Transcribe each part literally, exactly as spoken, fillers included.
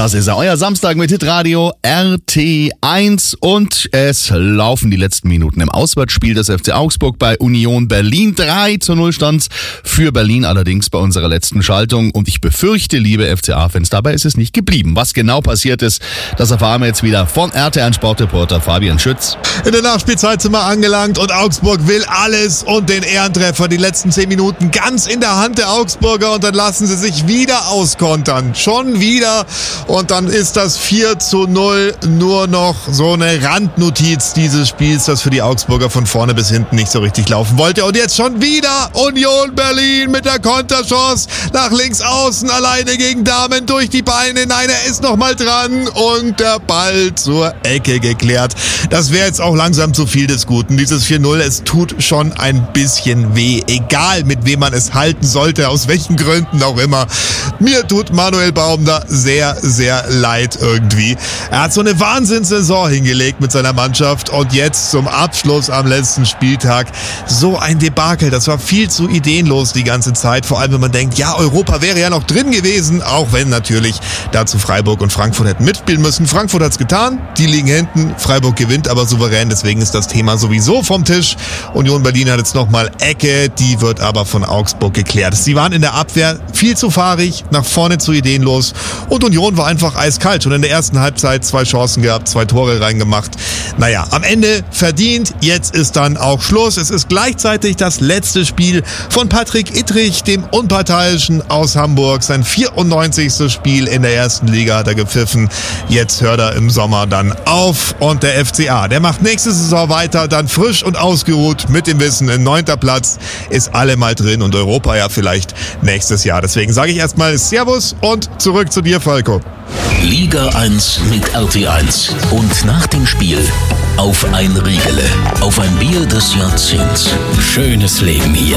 Das ist er, euer Samstag mit Hitradio R T eins und es laufen die letzten Minuten im Auswärtsspiel des F C Augsburg bei Union Berlin. drei zu null stand's für Berlin allerdings bei unserer letzten Schaltung und ich befürchte, liebe F C A-Fans, dabei ist es nicht geblieben. Was genau passiert ist, das erfahren wir jetzt wieder von R T eins Sportreporter Fabian Schütz. In der Nachspielzeit sind wir angelangt und Augsburg will alles und den Ehrentreffer. Die letzten zehn Minuten ganz in der Hand der Augsburger und dann lassen sie sich wieder auskontern. Schon wieder. Und dann ist das vier zu null nur noch so eine Randnotiz dieses Spiels, das für die Augsburger von vorne bis hinten nicht so richtig laufen wollte. Und jetzt schon wieder Union Berlin mit der Konterchance nach links außen, alleine gegen Dahmen durch die Beine. Nein, er ist noch mal dran und der Ball zur Ecke geklärt. Das wäre jetzt auch langsam zu viel des Guten. Dieses vier null, es tut schon ein bisschen weh. Egal, mit wem man es halten sollte, aus welchen Gründen auch immer. Mir tut Manuel Baum da sehr, sehr leid irgendwie. Er hat so eine Wahnsinnssaison hingelegt mit seiner Mannschaft und jetzt zum Abschluss am letzten Spieltag so ein Debakel. Das war viel zu ideenlos die ganze Zeit. Vor allem, wenn man denkt, ja, Europa wäre ja noch drin gewesen, auch wenn natürlich dazu Freiburg und Frankfurt hätten mitspielen müssen. Frankfurt hat's getan, die liegen hinten, Freiburg gewinnt aber souverän, deswegen ist das Thema sowieso vom Tisch. Union Berlin hat jetzt nochmal Ecke, die wird aber von Augsburg geklärt. Sie waren in der Abwehr viel zu fahrig, nach vorne zu ideenlos und Union war einfach eiskalt. Schon in der ersten Halbzeit zwei Chancen gehabt, zwei Tore reingemacht. Naja, am Ende verdient. Jetzt ist dann auch Schluss. Es ist gleichzeitig das letzte Spiel von Patrick Ittrich, dem Unparteiischen aus Hamburg. Sein vierundneunzigste Spiel in der ersten Liga hat er gepfiffen. Jetzt hört er im Sommer dann auf. Und der F C A, der macht nächste Saison weiter, dann frisch und ausgeruht mit dem Wissen, ein neunter Platz ist allemal drin und Europa ja vielleicht nächstes Jahr. Deswegen sage ich erstmal Servus und zurück zu dir, Falco. Liga eins mit R T eins. Und nach dem Spiel auf ein Riegele. Auf ein Bier des Jahrzehnts. Schönes Leben hier.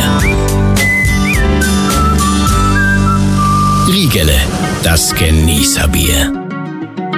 Riegele, das Genießerbier.